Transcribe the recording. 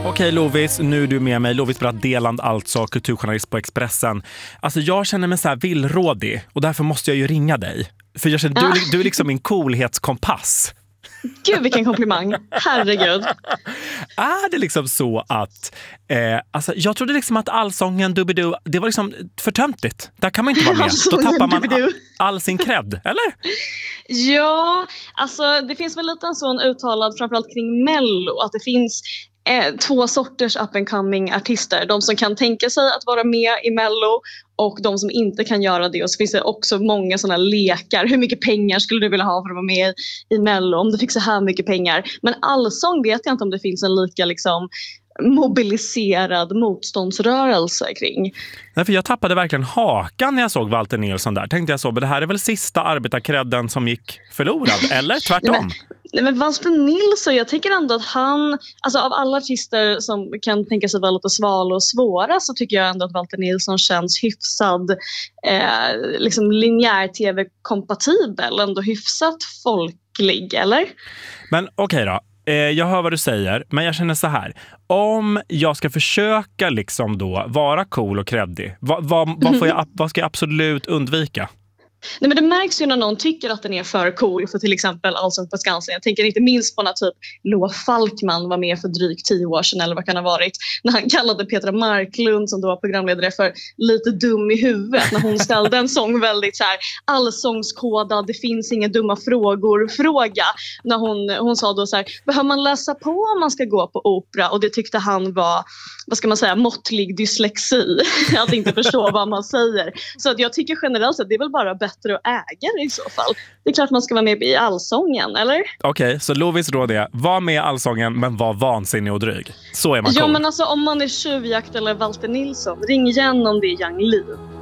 Okej, Lovis, nu är du med mig. Lovis Bratt Deland, alltså kulturjournalist på Expressen. Alltså jag känner mig så här villrådig och därför måste jag ju ringa dig. För jag känner, du är liksom min coolhetskompass. Gud, vilken komplimang. Herregud. Är det liksom så att alltså, jag trodde liksom att allsången Doobidoo, det var liksom för töntigt. Där kan man inte vara med. Då tappar man all sin cred, eller? Ja, alltså det finns väl lite en sån uttalad framförallt kring Mello att det finns två sorters up and coming artister. De som kan tänka sig att vara med i Mello och de som inte kan göra det. Och så finns det också många sådana lekar. Hur mycket pengar skulle du vilja ha för att vara med i Mello? Om du fick så här mycket pengar. Men allsång vet jag inte om det finns en lika liksom mobiliserad motståndsrörelse kring. Nej, för jag tappade verkligen hakan när jag såg Walter Nilsson där. Tänkte jag så, men det här är väl sista arbetarkredden som gick förlorad, eller tvärtom? Nej, men Walter Nilsson, jag tänker ändå att han, alltså av alla artister som kan tänka sig vara lite svala och svåra, så tycker jag ändå att Walter Nilsson känns hyfsad liksom linjär tv-kompatibel, ändå hyfsat folklig, eller? Men okej då. Jag hör vad du säger, men jag känner så här. Om jag ska försöka liksom då vara cool och kreddig, vad ska jag absolut undvika? Nej, men det märks ju när någon tycker att den är för cool för till exempel Allsång på Skansen. Jag tänker inte minst på när typ Loa Falkman var med för drygt 10 år sedan eller vad kan ha varit. När han kallade Petra Marklund som då var programledare för lite dum i huvudet. När hon ställde en sång väldigt så här allsångskodad, det finns inga dumma fråga. När hon sa då så här, behöver man läsa på om man ska gå på opera? Och det tyckte han var, vad ska man säga, måttlig dyslexi. Att inte förstå vad man säger. Så att jag tycker generellt att det är väl bara bättre att äga det i så fall. Det är klart man ska vara med i allsången, eller? Okej, så Lovis råd är, var med i allsången men var vansinnig och dryg. Så är man cool. Ja, men alltså om man är Tjuvjakt eller Walter Nilsson, ring igen om det är Young Lee.